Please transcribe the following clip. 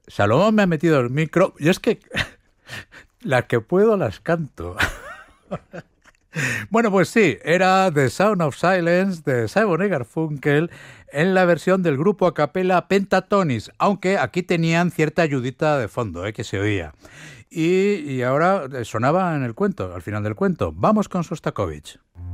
Salomón me ha metido el micro. Y es que las que puedo las canto. Bueno, pues sí, era The Sound of Silence de Simon y Garfunkel en la versión del grupo a capela Pentatonix, aunque aquí tenían cierta ayudita de fondo, que se oía. Y ahora sonaba en el cuento, al final del cuento. Vamos con Sostakovich.